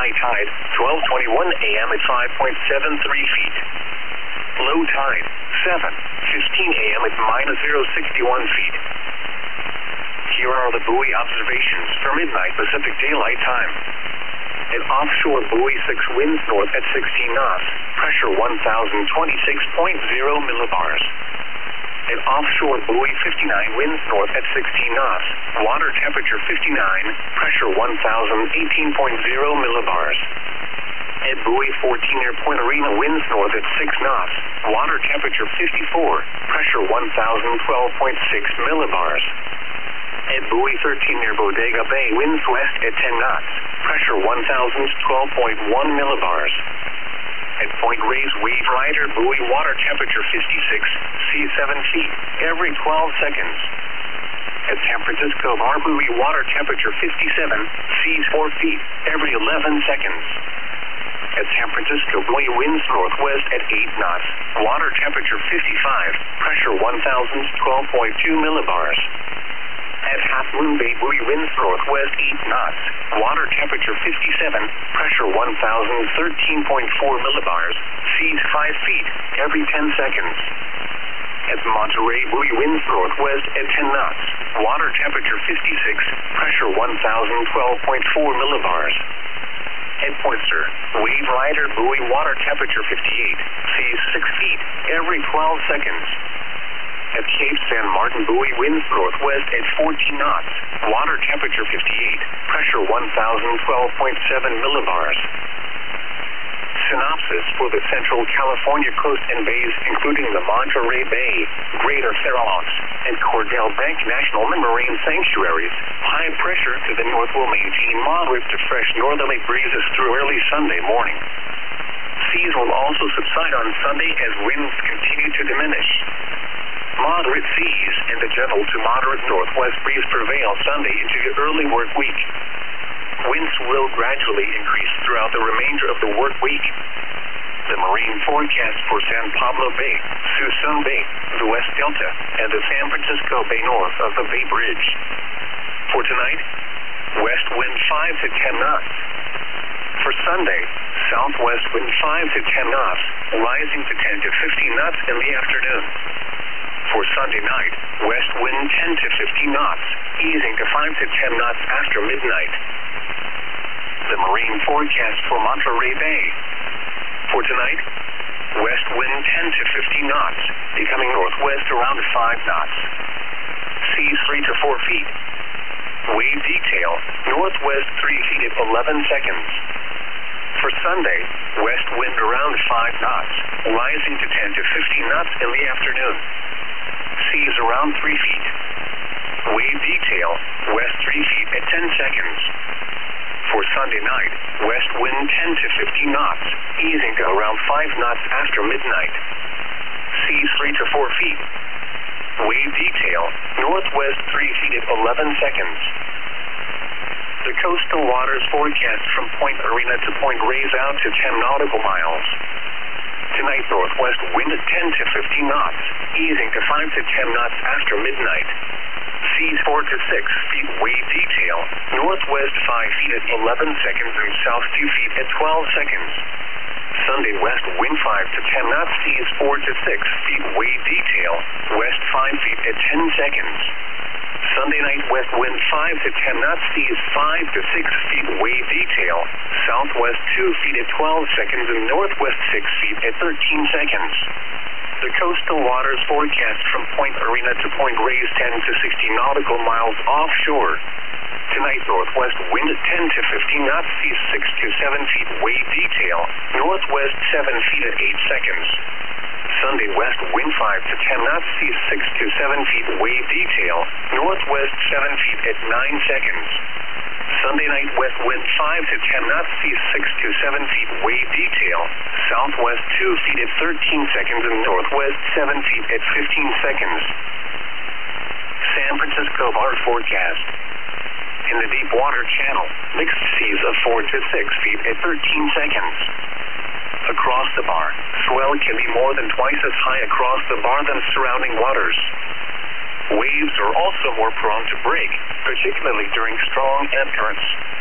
High tide, 12:21 a.m. at 5.73 feet. Low tide, 7:15 a.m. at -0.61 feet. Here are the buoy observations for midnight Pacific Daylight Time. At offshore buoy 6, winds north at 16 knots, pressure 1,026.0 millibars. At offshore buoy 59, winds north at 16 knots, water temperature 59, pressure 1,018.0 millibars. At buoy 14 near Point Arena, winds north at 6 knots, water temperature 54, pressure 1,012.6 millibars. At buoy 13 near Bodega Bay, winds west at 10 knots, pressure 1,012.1 millibars. At Point Reyes, wave rider buoy, water temperature 56, sea 7 feet, every 12 seconds. At San Francisco Bar buoy, water temperature 57, seas 4 feet, every 11 seconds. At San Francisco buoy, winds northwest at 8 knots, water temperature 55, pressure 1,012.2 millibars. At Half Moon Bay buoy, winds northwest 8 knots, water temperature 57, pressure 1,013.4 millibars, seas 5 feet, every 10 seconds. At Monterey buoy, winds northwest at 10 knots, water temperature 56, pressure 1,012.4 millibars. At Poynter, wave rider buoy, water temperature 58, seas 6 feet, every 12 seconds. At Cape San Martin buoy, winds northwest at 14 knots, water temperature 58, pressure 1,012.7 millibars. Synopsis for the Central California coast and bays, including the Monterey Bay, Greater Farallones, and Cordell Bank National Marine Sanctuaries. High pressure to the north will maintain moderate to fresh northerly breezes through early Sunday morning. Seas will also subside on Sunday as winds continue to diminish. Moderate seas and a gentle to moderate northwest breeze prevail Sunday into the early work week. Winds will gradually increase throughout the remainder of the work week. The marine forecast for San Pablo Bay, Suisun Bay, the West Delta, and the San Francisco Bay north of the Bay Bridge. For tonight, west wind 5 to 10 knots. For Sunday, southwest wind 5 to 10 knots, rising to 10 to 15 knots in the afternoon. For Sunday night, west wind 10 to 15 knots, easing to 5 to 10 knots after midnight. The marine forecast for Monterey Bay. For tonight, west wind 10 to 15 knots, becoming northwest around 5 knots. Seas 3 to 4 feet. Wave detail, northwest 3 feet at 11 seconds. For Sunday, west wind around 5 knots, rising to 10 to 15 knots in the afternoon. Seas around 3 feet. Wave detail, west 3 feet at 10 seconds. For Sunday night, west wind 10 to 15 knots, easing to around 5 knots after midnight. Seas 3 to 4 feet. Wave detail, northwest 3 feet at 11 seconds. The coastal waters forecast from Point Arena to Point Reyes out to 10 nautical miles. Tonight, northwest wind at 10 to 15 knots, easing to 5 to 10 knots after midnight. Seas 4 to 6 feet. Wave detail, northwest 5 feet at 11 seconds and south 2 feet at 12 seconds. Sunday, west wind 5 to 10 knots, seas 4 to 6 feet. Wave detail, west 5 feet at 10 seconds. Sunday night, west wind 5 to 10 knots, seas 5 to 6 feet. Wave detail, southwest 2 feet at 12 seconds and northwest 6 feet at 13 seconds. The coastal waters forecast from Point Arena to Point Reyes 10 to 60 nautical miles offshore. Tonight, northwest wind at 10 to 15 knots, seas 6 to 7 feet. Wave detail, northwest 7 feet at 8 seconds. Sunday, west wind 5 to 10 knots, seas 6 to 7 feet. Wave detail, northwest 7 feet at 9 seconds. Sunday night, west wind 5 to 10 knots, seas 6 to 7 feet. Wave detail, southwest 2 feet at 13 seconds and northwest 7 feet at 15 seconds. San Francisco Bar forecast. In the deep water channel, mixed seas of 4 to 6 feet at 13 seconds. Across the bar, swell can be more than twice as high across the bar than surrounding waters. Waves are also more prone to break, particularly during strong ebb currents.